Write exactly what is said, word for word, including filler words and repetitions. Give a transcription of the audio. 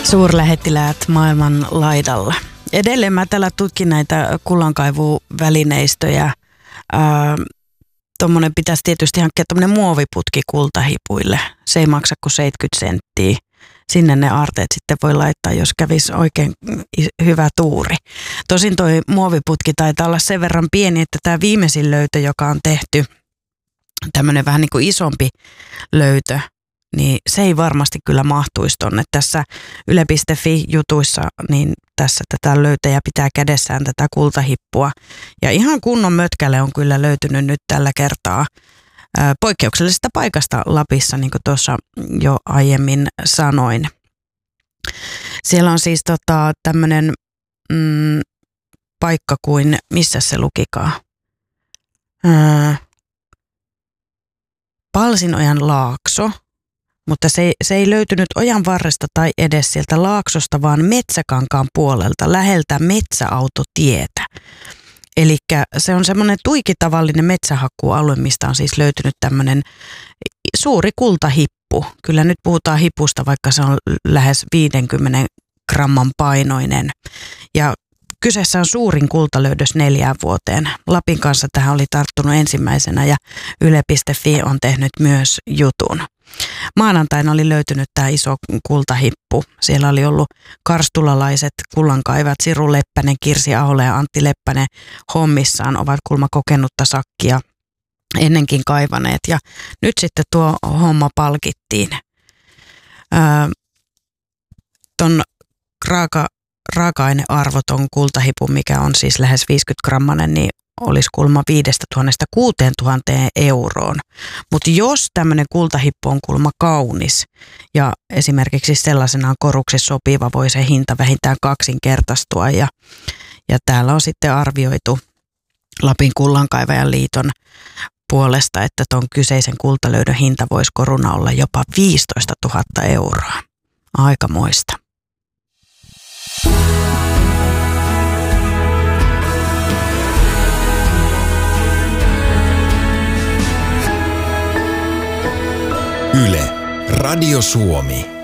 Suurlähettiläät maailman laidalla. Edelleen mä täällä tutkin näitä kullankaivuvälineistöjä. Tuommoinen pitäisi tietysti hankkia tuommoinen muoviputki kultahipuille. Se ei maksa kuin seitsemänkymmentä senttiä. Sinne ne aarteet sitten voi laittaa, jos kävisi oikein hyvä tuuri. Tosin toi muoviputki taitaa olla sen verran pieni, että tämä viimeisin löytö, joka on tehty, tämmöinen vähän niin kuin isompi löytö, niin se ei varmasti kyllä mahtuisi tonne. Tässä yle piste fi-jutuissa, niin tässä tätä löytäjä pitää kädessään tätä kultahippua. Ja ihan kunnon mötkäle on kyllä löytynyt nyt tällä kertaa ää, poikkeuksellisesta paikasta Lapissa, niin kuin tuossa jo aiemmin sanoin. Siellä on siis tota, tämmöinen mm, paikka kuin, missä se lukikaan? Ää, Palsinojan laakso. Mutta se, se ei löytynyt ojan varresta tai edes sieltä laaksosta, vaan Metsäkankaan puolelta, läheltä metsäautotietä. Eli se on semmoinen tuikitavallinen metsähakkuualue, mistä on siis löytynyt tämmöinen suuri kultahippu. Kyllä nyt puhutaan hipusta, vaikka se on lähes viidenkymmenen gramman painoinen. Ja kyseessä on suurin kultalöydös neljään vuoteen. Lapin kanssa tähän oli tarttunut ensimmäisenä ja yle piste fi on tehnyt myös jutun. Maanantaina oli löytynyt tämä iso kultahippu. Siellä oli ollut karstulalaiset kullankaivajat Siru Leppänen, Kirsi Ahola ja Antti Leppänen hommissaan, ovat kulma kokenutta sakkia ennenkin kaivaneet. Ja nyt sitten tuo homma palkittiin. Öö, ton raaka, raaka-ainearvo ton kultahipun, mikä on siis lähes viisikymmentä grammanen, niin olisi kulma viidestätuhannesta kuuteentuhanteen euroon. Mutta jos tämmöinen kultahippu on kulma kaunis ja esimerkiksi sellaisenaan koruksi sopiva, voi se hinta vähintään kaksinkertaistua. Ja, ja täällä on sitten arvioitu Lapin kullankaivajan liiton puolesta, että tuon kyseisen kultalöydön hinta voisi koruna olla jopa viisitoistatuhatta euroa. Aikamoista. Yle, Radio Suomi.